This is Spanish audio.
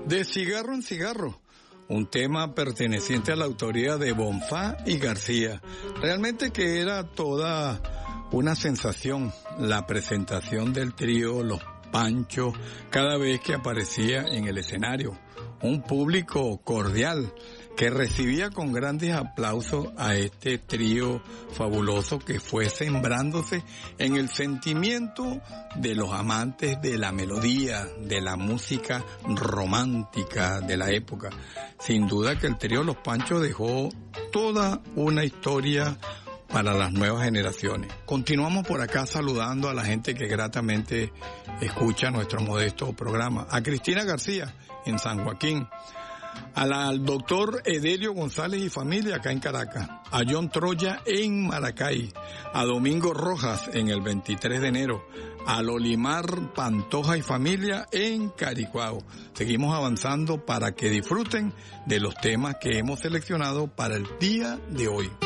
De cigarro en cigarro, un tema perteneciente a la autoría de Bonfá y García. Realmente que era toda una sensación la presentación del trío Los Panchos cada vez que aparecía en el escenario. Un público cordial que recibía con grandes aplausos a este trío fabuloso que fue sembrándose en el sentimiento de los amantes de la melodía, de la música romántica de la época. Sin duda que el trío Los Panchos dejó toda una historia para las nuevas generaciones. Continuamos por acá saludando a la gente que gratamente escucha nuestro modesto programa. A Cristina García en San Joaquín, al doctor Edelio González y familia acá en Caracas, a John Troya en Maracay, a Domingo Rojas en el 23 de enero, a Lolimar Pantoja y familia en Caricuao. Seguimos avanzando para que disfruten de los temas que hemos seleccionado para el día de hoy.